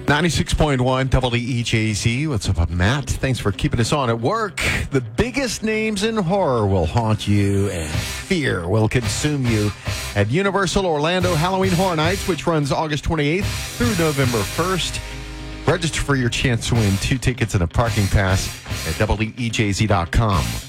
96.1 WEJZ. What's up, Matt? Thanks for keeping us on at work. The biggest names in horror will haunt you, and fear will consume you at Universal Orlando Halloween Horror Nights, which runs August 28th through November 1st. Register for your chance to win 2 tickets and a parking pass at WEJZ.com.